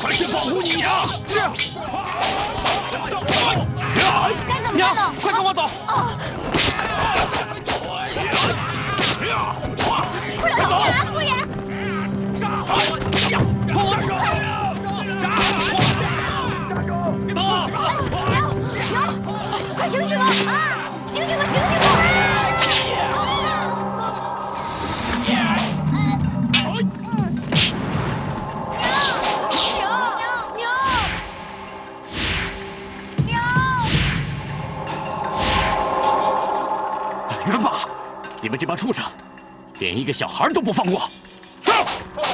快去保护你娘！是。 该怎么娘， 办呢？ 快跟我走！ 快走啊，夫人！ 杀！呀！别跑！ 娘，快醒醒啊！醒醒啊！醒醒啊！ 冤吧！你们这帮畜生，连一个小孩都不放过！上！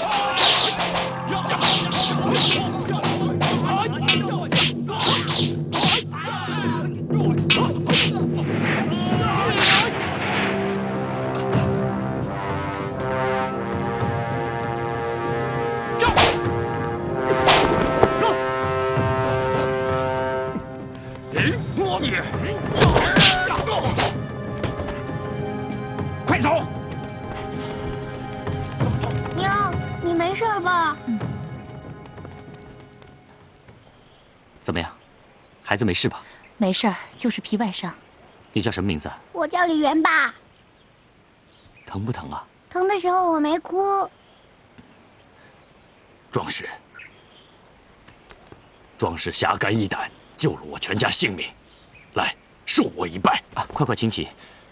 快走！ 娘，你没事吧？ 怎么样，孩子没事吧？ 没事儿，就是皮外伤。 你叫什么名字？ 我叫李元爸。 疼不疼啊？ 疼的时候我没哭。 壮士，壮士侠肝义胆，救了我全家性命，来，受我一拜啊！快快请起。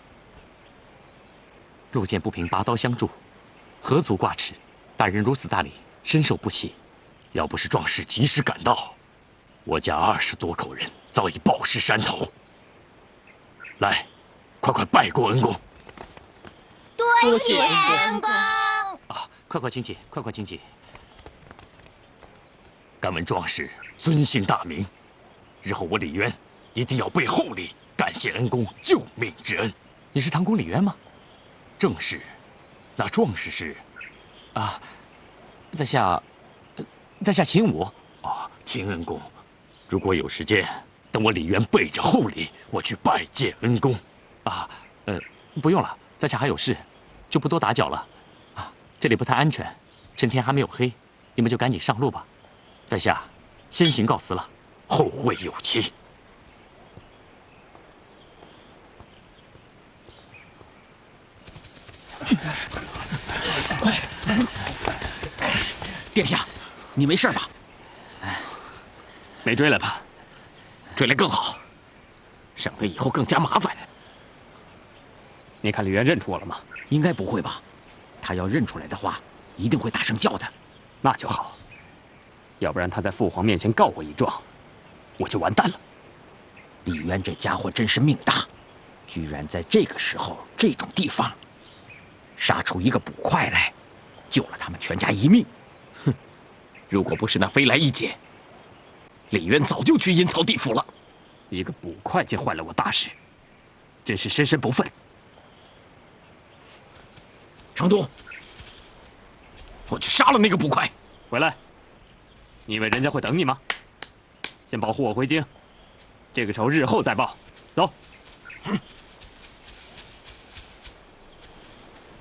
路见不平，拔刀相助，何足挂齿？大人如此大礼，深受不起。要不是壮士及时赶到，我家20多口人早已暴尸山头。来，快快拜过恩公。 多谢恩公。 啊，快快请起，快快请起。敢问壮士尊姓大名？日后我李渊一定要备厚礼，感谢恩公救命之恩。你是唐公李渊吗？正是。那壮士是？啊，在下秦武。哦，秦恩公，如果有时间，等我李渊备着厚礼，我去拜见恩公。啊，不用了，在下还有事，就不多打搅了。啊，这里不太安全，趁天还没有黑，你们就赶紧上路吧。在下先行告辞了，后会有期。 殿下，你没事吧？ 没追来吧？ 追来更好，省得以后更加麻烦。 你看李渊认出我了吗？ 应该不会吧？他要认出来的话，一定会大声叫的。 那就好，要不然他在父皇面前告我一状，我就完蛋了。 李渊这家伙真是命大，居然在这个时候、这种地方，杀出一个捕快来，救了他们全家一命。哼！如果不是那飞来一姐，李渊早就去阴曹地府了。 一个捕快竟坏了我大事，真是深深不忿。 成都，我去杀了那个捕快。 回来，你以为人家会等你吗？先保护我回京，这个仇日后再报。走。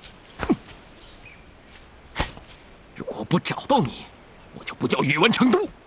如果不找到你，我就不叫宇文成都。